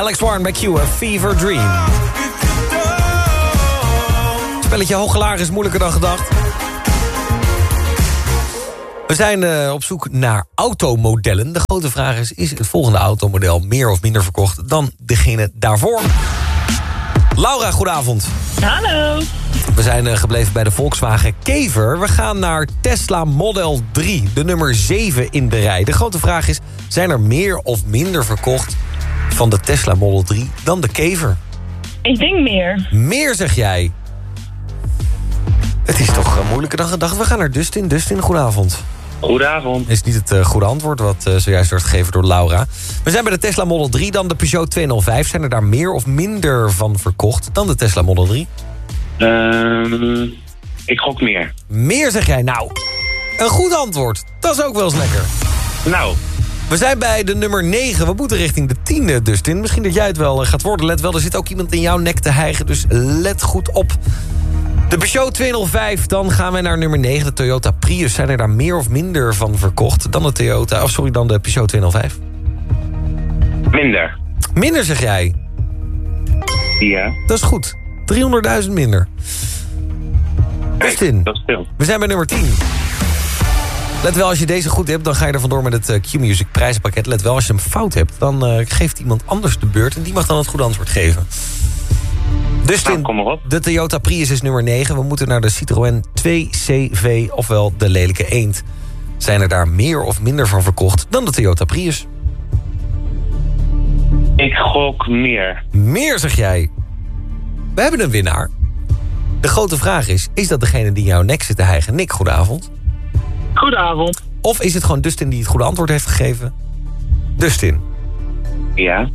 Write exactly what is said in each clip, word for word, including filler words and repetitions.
Alex Warren bij Q, A Fever Dream. Spelletje hoog-laag is moeilijker dan gedacht. We zijn uh, op zoek naar automodellen. De grote vraag is, is het volgende automodel meer of minder verkocht dan degene daarvoor? Laura, goedenavond. Hallo. We zijn uh, gebleven bij de Volkswagen Kever. We gaan naar Tesla Model drie, de nummer zeven in de rij. De grote vraag is, zijn er meer of minder verkocht van de Tesla Model drie dan de Kever? Ik denk meer. Meer, zeg jij? Het is toch uh, moeilijker dan gedacht. We gaan naar Dustin. Dustin, goedenavond. Goedenavond. Is niet het uh, goede antwoord wat uh, zojuist wordt gegeven door Laura. We zijn bij de Tesla Model drie, dan de Peugeot tweehonderdvijf. Zijn er daar meer of minder van verkocht dan de Tesla Model drie? Um, ik gok meer. Meer, zeg jij? Nou, een goed antwoord. Dat is ook wel eens lekker. Nou. We zijn bij de nummer negen. We moeten richting de tiende, Dustin. Misschien dat jij het wel uh, gaat worden. Let wel, er zit ook iemand in jouw nek te hijgen. Dus let goed op. De Peugeot tweehonderdvijf, dan gaan we naar nummer negen. De Toyota Prius. Zijn er daar meer of minder van verkocht dan de Toyota... Of sorry, dan de Peugeot tweehonderdvijf? Minder. Minder, zeg jij? Ja. Dat is goed. driehonderdduizend minder. Dustin, dat is veel. We zijn bij nummer tien. Let wel, als je deze goed hebt, dan ga je er vandoor met het uh, Q-Music prijzenpakket. Let wel, als je hem fout hebt, dan uh, geeft iemand anders de beurt... en die mag dan het goede antwoord geven. Dustin, nou, kom maar op. De Toyota Prius is nummer negen. We moeten naar de Citroën twee C V, ofwel de lelijke eend. Zijn er daar meer of minder van verkocht dan de Toyota Prius? Ik gok meer. Meer, zeg jij? We hebben een winnaar. De grote vraag is, is dat degene die jouw nek zit te hijgen? Nick, goedenavond. Goedenavond. Of is het gewoon Dustin die het goede antwoord heeft gegeven? Dustin. Ja.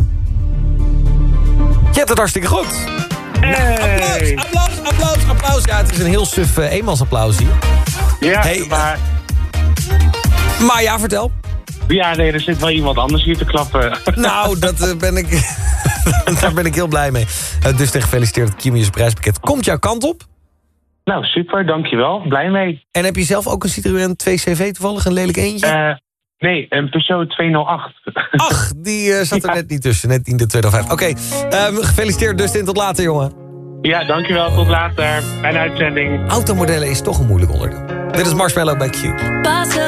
Je hebt het hartstikke goed. Hey. Nou, applaus, applaus, applaus, applaus. Ja, het is een heel suf uh, eenmansapplaus hier. Ja, Hey, maar... Maar ja, vertel. Ja, nee, er zit wel iemand anders hier te klappen. Nou, dat uh, ben ik... Daar ben ik heel blij mee. Uh, dus gefeliciteerd, het Q-Music prijspakket komt jouw kant op. Nou, super, dankjewel. Blij mee. En heb je zelf ook een Citroën twee C V toevallig, een lelijk eentje? Uh, nee, een Peugeot tweehonderdacht. Ach, die uh, zat er ja. net niet tussen, net in de tweehonderdvijf. Oké, okay, uh, gefeliciteerd Dustin, tot later jongen. Ja, dankjewel, tot later. Fijne uitzending. Automodellen is toch een moeilijk onderdeel. Dit is Marshmallow bij Q.